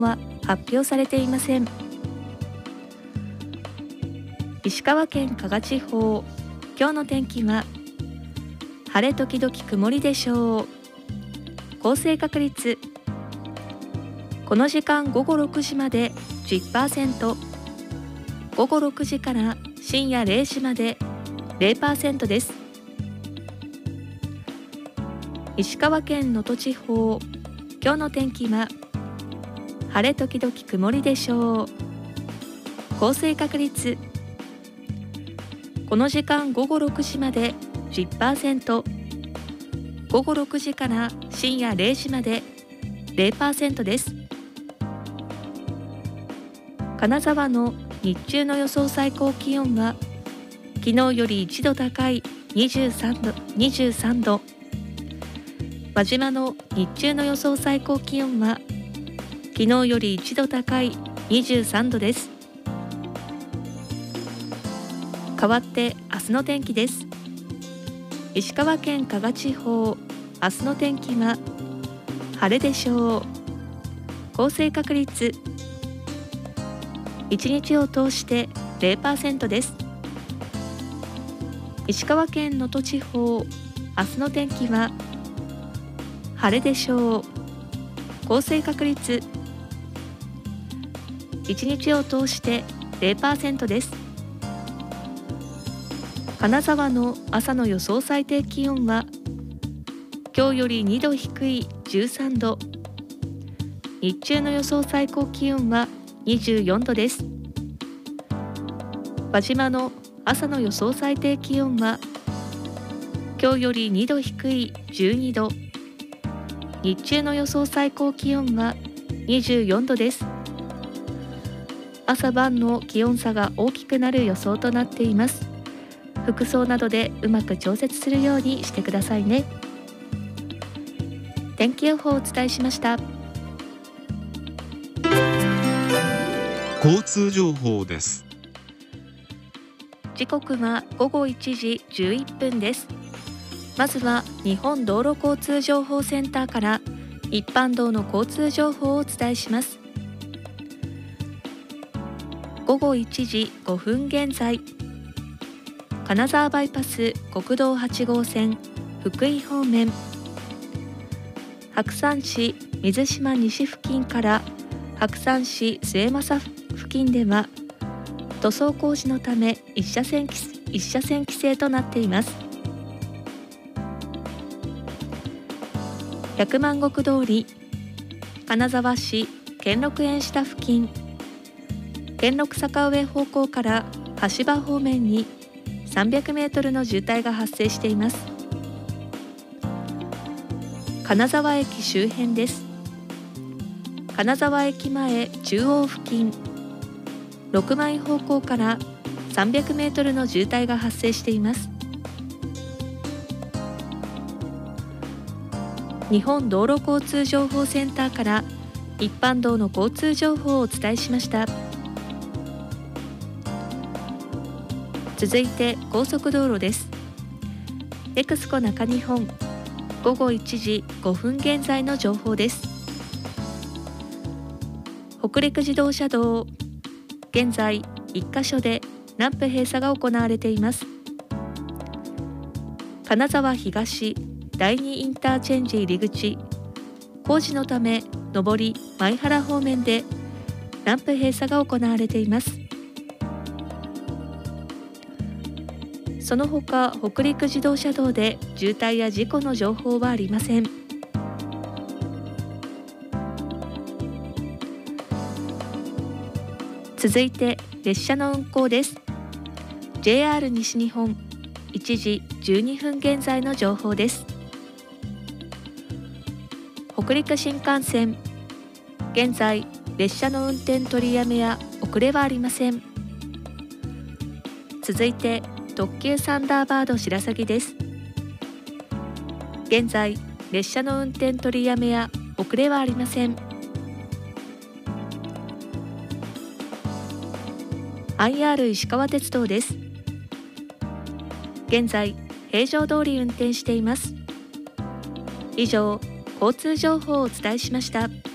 は発表されていません。石川県加賀地方、今日の天気は晴れ時々曇りでしょう。降水確率、この時間午後6時まで 10%、午後6時から深夜0時まで 0% です。石川県能登地方、今日の天気は晴れ時々曇りでしょう。降水確率、この時間午後6時まで 10%、午後6時から深夜0時まで 0% です。金沢の日中の予想最高気温は昨日より1度高い23度。輪島の日中の予想最高気温は昨日より1度高い23度です。変わって明日の天気です。石川県加賀地方、明日の天気は晴れでしょう。降水確率、1日を通して 0% です。石川県能登地方、明日の天気は晴れでしょう。降水確率、1日を通して 0% です。金沢の朝の予想最低気温は今日より2度低い13度。日中の予想最高気温は24度です。輪島の朝の予想最低気温は今日より2度低い12度。日中の予想最高気温は24度です。朝晩の気温差が大きくなる予想となっています。服装などでうまく調節するようにしてくださいね。天気予報をお伝えしました。 交通情報です。 時刻は午後1時11分です。まずは日本道路交通情報センターから一般道の交通情報をお伝えします。午後1時5分現在、金沢バイパス国道8号線福井方面、白山市水島西付近から白山市末政付近では塗装工事のため一車線規制となっています。百万石通り金沢市兼六園下付近、兼六坂上方向から橋場方面に300メートルの渋滞が発生しています。金沢駅周辺です。金沢駅前中央付近、6枚方向から300メートルの渋滞が発生しています。日本道路交通情報センターから一般道の交通情報をお伝えしました。続いて高速道路です。ネクスコ中日本、午後1時5分現在の情報です。北陸自動車道、現在1カ所でランプ閉鎖が行われています。金沢東第2インターチェンジ入り口、工事のため上り前原方面でランプ閉鎖が行われています。その他、北陸自動車道で渋滞や事故の情報はありません。続いて列車の運行です。 JR 西日本、1時12分現在の情報です。北陸新幹線、現在列車の運転取りやめや遅れはありません。続いて特急サンダーバード白鷺です。現在列車の運転取りやめや遅れはありません。IR 石川鉄道です。現在平常通り運転しています。以上、交通情報をお伝えしました。